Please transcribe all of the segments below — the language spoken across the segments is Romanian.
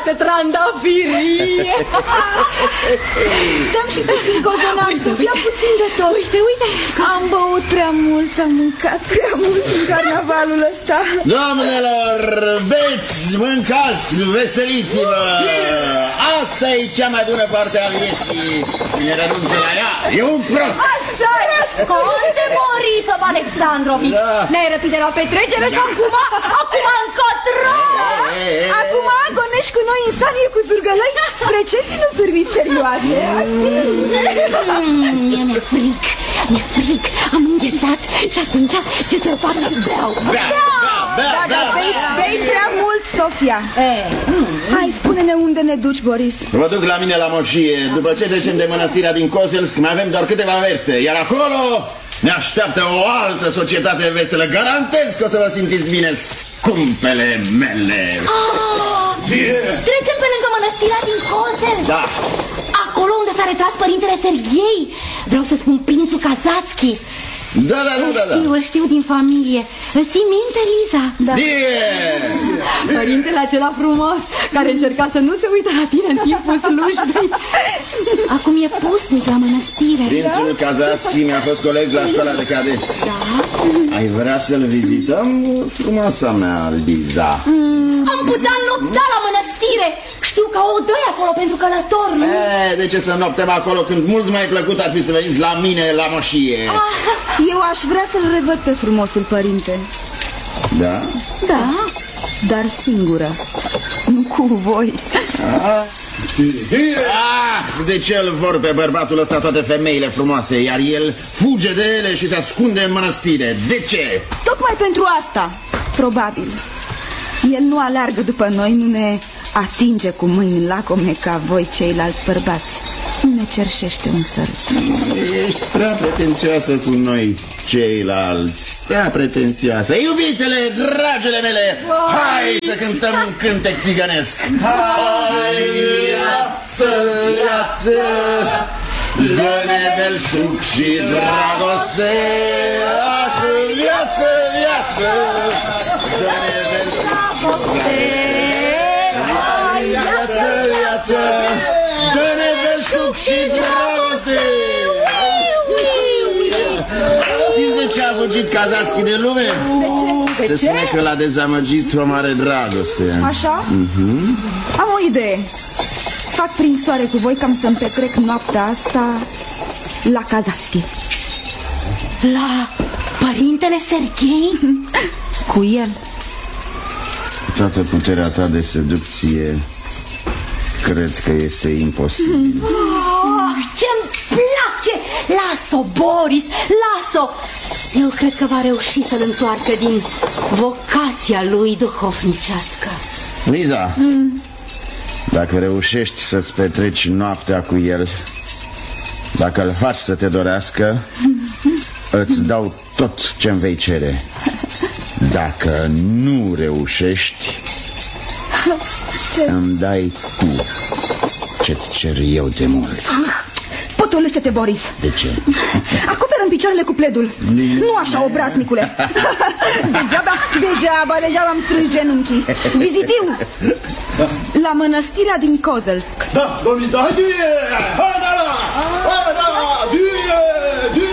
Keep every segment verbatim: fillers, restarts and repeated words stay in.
frumoasă trandafirie. Dăm și puțin cozonac, Sofia, puțin de tot. Uite, uite. Am băut prea mult și am mâncat prea mult în carnavalul ăsta. Doamnelor, beți, mâncați, veseliți-vă. Asta e cea mai bună parte a vieții. Cine renunță la ea e un prost. Așa e, Conte Borisov Alexandrovici. Da. Ne-ai răpit de la petrecere și acum, acum încotro. Acum gonești cu noi în sanie cu zurgălăi spre ce ținuturi misterioase. Mi-e fric, mi-e fric. Am înghețat și atunci ce să fac? Beau. Bea, bea, bea, bei, bei prea mult, Sofia. Hai, spune-ne unde ne duci, Boris. Vă duc la mine la moșie. După ce trecem de mănăstirea din Kozelsk, mai avem doar câteva verste. Iar acolo ne așteaptă o altă societate veselă. Garantez că o să vă simțiți bine, scumpele mele. Ah, trecem pe lângă mănăstirea din Kozelsk. Da. Acolo unde s-a retras părintele Serghei. Vreau să spun prințul Kazatski. Da, da, da, da, da. Știu, îl știu din familie. Îl ții minte, Liza? Da. Yeah. Părintele acela frumos care încerca să nu se uite la tine în timpul slujbei. Acum e pusnic la mănăstire. Prințul Kazatski mi-a fost coleg la școala de cadeți. Da. Ai vrea să-l vizităm, frumoasa mea, Liza? mm. Am putea lupta la mănăstire. Știu că o dă acolo pentru călător, nu? E, de ce să noptem acolo când mult mai plăcut ar fi să veniți la mine la moșie? Ah. Eu aș vrea să-l revăd pe frumosul părinte. Da? Da, dar singură, nu cu voi. Ah, de ce îl vor pe bărbatul ăsta toate femeile frumoase, iar el fuge de ele și se ascunde în mănăstire? De ce? Tocmai pentru asta, probabil. El nu aleargă după noi, nu ne atinge cu mâini lacome ca voi ceilalți bărbați. Nu ne cerșește un sărut. Ești prea pretențioasă cu noi ceilalți. Prea pretențioasă. Iubitele, dragele mele, hai să cântăm un cântec țigănesc. Hai, viață, viață, dă-ne belșug și dragoste. Ah, viață, viață, dă-ne belșug și dragoste. Hai, viață, viață, dă-ne belșug și dragoste. Știți de ce a fugit Kazatski de lume? De ce? De Se ce? spune că l-a dezamăgit o mare dragoste. Așa? Mhm. Am o idee. Fac prin soare cu voi cam să-mi petrec noaptea asta la Kazatski. La părintele Serghei? Cu el. Toată puterea ta de seducție, cred că este imposibil. Oh, ce-mi place! Las-o, Boris, las-o! Eu cred că va reuși să-l întoarcă din vocația lui duhovnicească. Liza, mm. dacă reușești să-ți petreci noaptea cu el, dacă îl faci să te dorească, îți dau tot ce-mi vei cere. Dacă nu reușești, Ce? îmi dai tu ce-ți cer eu de mult. Potolește-te, Boris. De ce? Acoperă-mi picioarele cu pledul. Nu așa, obraznicule. Degeaba, degeaba, degeaba am strâns genunchii. Vizitiu la mănăstirea din Kozelsk. Da, domnule, hai, die! Hai, da, da! Hai, da, die! Die!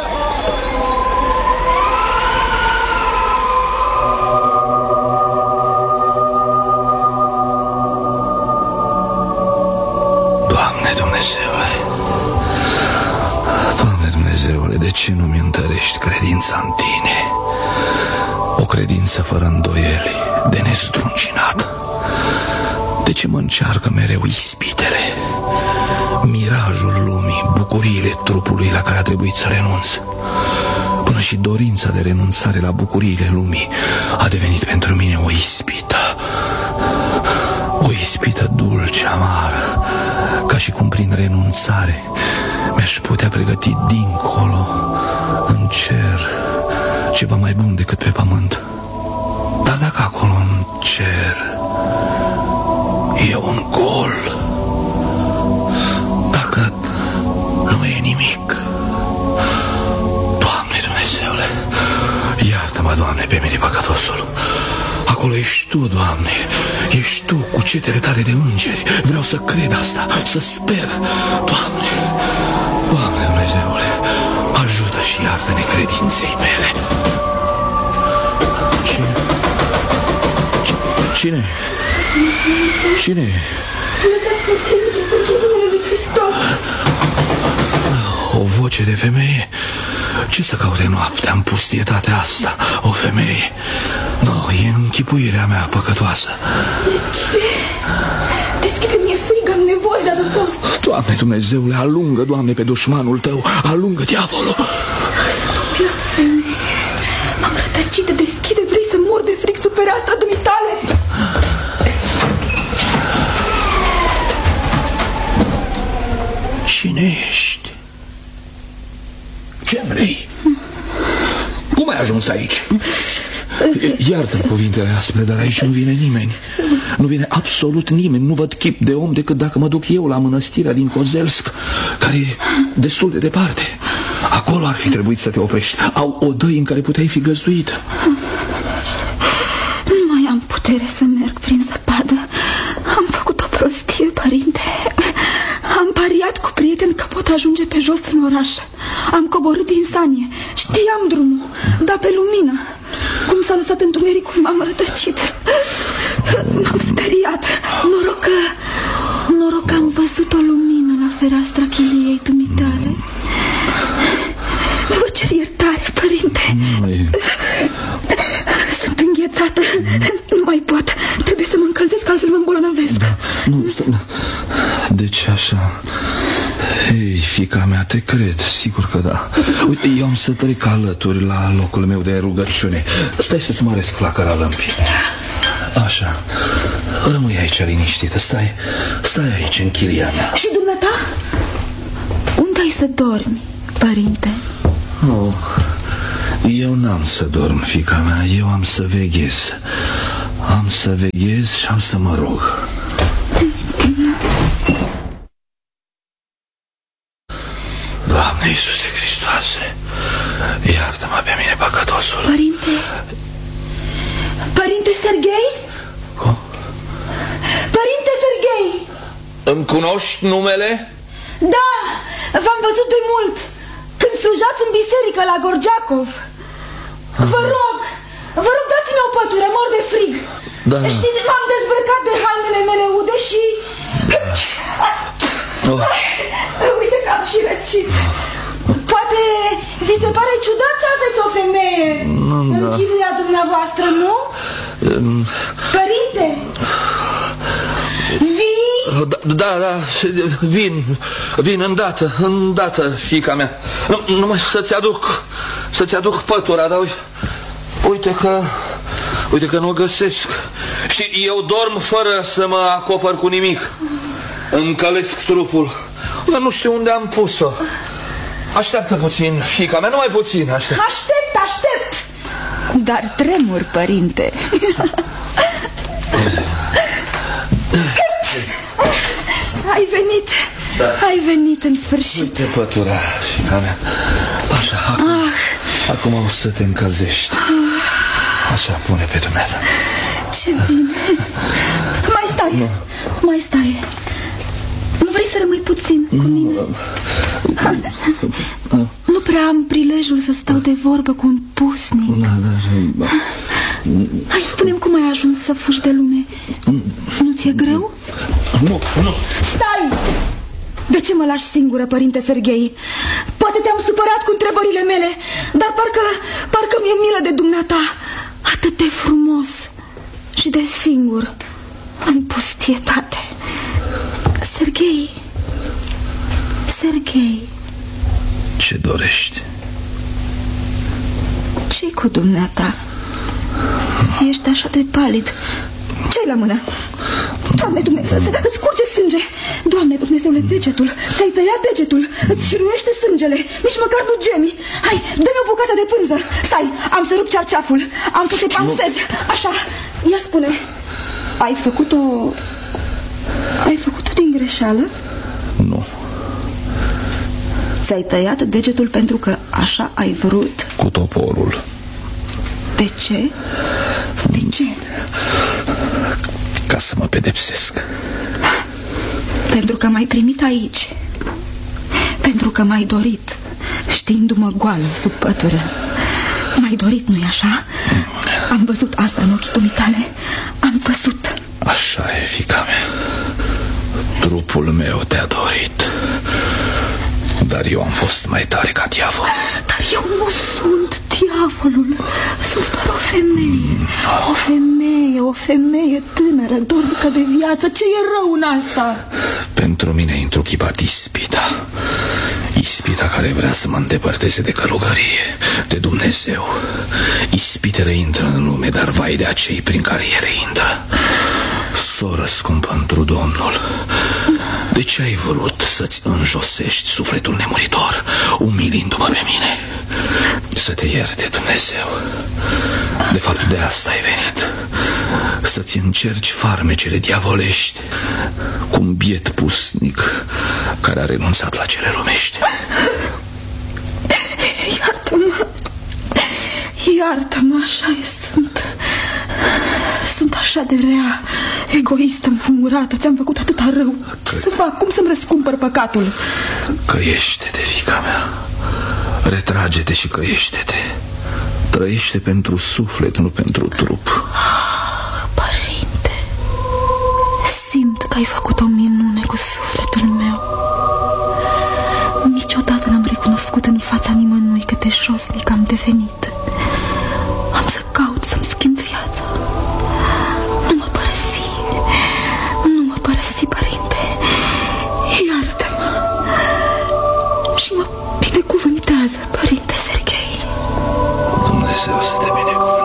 Doamne Dumnezeule, Doamne Dumnezeule, de ce nu mi întărești credința în Tine? O credință fără îndoieli, de nezdruncinat. De ce mă încearcă mereu ispitele, mirajul lumii, bucuriile trupului la care a trebuit să renunț? Până și dorința de renunțare la bucuriile lumii a devenit pentru mine o ispită. O ispită dulce, amară, ca și cum prin renunțare mi-aș putea pregăti dincolo, în cer, ceva mai bun decât pe pământ. Dar dacă acolo în cer e un gol, dacă nu e nimic, Doamne Dumnezeule, iartă-mă, Doamne, pe mine păcătosul. Acolo ești Tu, Doamne, ești tu cu cetele tale de îngeri. Vreau să cred asta, să sper. Doamne, Doamne Dumnezeule, ajută și iartă necredinței mele. Cine? Cine? Cine? Lăsați-mă să intru pentru numele lui Hristos. O voce de femeie? Ce să caute noaptea în pustietatea asta? O femeie? Nu, e închipuirea mea păcătoasă. Deschide. Deschide, mi-e frig, am nevoie de adăpost. Doamne Dumnezeule, alungă, Doamne, pe dușmanul tău. Alungă diavolul. Stupidă femeie, m-am rătăcit, deschide, vrei să mor de frig sub fereastra dumitale? Cine ești? Ce vrei? Cum ai ajuns aici? Iartă-mi cuvintele aspre, dar aici nu vine nimeni. Nu vine absolut nimeni. Nu văd chip de om decât dacă mă duc eu la mănăstirea din Kozelsk, care e destul de departe. Acolo ar fi trebuit să te oprești. Au odăi în care puteai fi găzduită. Nu mai am putere să merg prin zăpadă. Am făcut o prostie, părinte. Am pariat cu prieteni că pot ajunge pe jos în oraș. Am coborât din sanie. Știam drumul, dar pe lumină. Cum s-a lăsat întunericul, m-am rătăcit. M-am speriat. Noroc că... Noroc că am văzut o lumină la fereastra chiliei dumitale. Vă cer iertare, părinte. Sunt înghețată. Nu mai pot. Trebuie să mă încălzesc, altfel mă îmbolnăvesc. Nu, deci așa... Ei, fiica mea, te cred, sigur că da. Uite, eu am să trec alături la locul meu de rugăciune. Stai să-ți măresc flacăra lămpii. Așa. Rămâi aici liniștită, stai. Stai aici în chilia mea. Și dumneata? Unde ai să dormi, părinte? Nu, eu n-am să dorm, fiica mea. Eu am să veghez. Am să veghez și am să mă rog. Doamne Iisuse Hristoase, iartă-mă pe mine, păcătosul. Părinte? Părinte Serghei? Cum? Părinte Serghei! Îmi cunoști numele? Da, v-am văzut de mult când slujați în biserică la Gorgiacov. Vă rog, vă rog, dați-mi o pătură, mor de frig. Da. Știți, m-am dezbrăcat de hainele mele ude și... Oh. Uite că am și răcit. Poate vi se pare ciudat să aveți o femeie nu, în da. chilia dumneavoastră, nu? Um... Părinte, vii? Da, da, da, vin, vin îndată, îndată, fiica mea. Numai să-ți aduc, să-ți aduc pătura, dar uite, uite că, uite că nu o găsesc. Și eu dorm fără să mă acopăr cu nimic. Încălesc trupul. Eu nu știu unde am pus-o. Așteaptă puțin, fiica mea, numai puțin, aștept. Aștept, aștept. Dar tremur, părinte. Ai venit, da. Ai venit în sfârșit. Uite pătura, fiica mea. Așa, acum, ah. acum o să te încălzești. Așa, pune pe dumneata. Ce bine. Mai stai, nu. mai stai. Nu vrei să rămâi puțin cu mine? Nu, nu prea am prilejul să stau de vorbă cu un pusnic. Da, da, hai, spune-mi cum ai ajuns să fugi de lume. Nu ți-e greu? Nu, nu. Stai! De ce mă lași singură, părinte Serghei? Poate te-am supărat cu întrebările mele, dar parcă, parcă mi-e milă de dumneata. Atât de frumos și de singur în pustietate. Serghei, Serghei. Ce dorești? Ce-i cu dumneata? Ești așa de palid. Ce-ai la mână? Doamne Dumnezeu, îți curge sânge. Doamne Dumnezeule, degetul. Ți-ai tăiat degetul. Îți șiruiește sângele. Nici măcar nu gemi. Hai, dă-mi o bucată de pânză. Stai, am să rup cearceaful. Am să te pansez. Așa, ia spune. Ai făcut-o... Ai făcut-o din greșeală? Nu. Ți-ai tăiat degetul pentru că așa ai vrut? Cu toporul. De ce? De ce? Ca să mă pedepsesc? Pentru că m-ai primit aici. Pentru că m-ai dorit, știindu-mă goală sub pătură. M-ai dorit, nu-i așa? Am văzut asta în ochii dumitale. Am văzut. Așa e, fiica mea. Trupul meu te-a dorit. Dar eu am fost mai tare ca diavol. Dar eu nu sunt diavolul. Sunt doar o femeie. O femeie, o femeie tânără, dornică de viață. Ce e rău în asta? Pentru mine e întruchipat ispita. Ispita care vrea să mă îndepărteze de călugărie, de Dumnezeu. Ispitele intră în lume, dar vai de acei prin care ele intră. Soră scumpă întru Domnul, de ce ai vrut să-ți înjosești sufletul nemuritor, umilindu-mă pe mine? Să te ierte Dumnezeu. De fapt, de asta ai venit, să-ți încerci farmecele diavolești cu un biet pusnic care a renunțat la cele lumești. Iartă-mă, iartă-mă, așa e, sunt. Sunt așa de rea, egoistă, înfumurată. Ți-am făcut atâta rău. Ce să fac? Cum să-mi răscumpăr păcatul? Căiește-te, fiica mea. Retrage-te și căiește-te. Trăiește pentru suflet, nu pentru trup. Ah, părinte, simt că ai făcut o minune cu sufletul meu. Niciodată n-am recunoscut în fața nimănui cât de josnic am devenit. Am să caut să-mi schimb viața. Nu mă părăsi. Nu mă părăsi, părinte. Iartă-mă. Și mă binecuvântează, părinte Serghei. Dumnezeu să te binecuvânteze.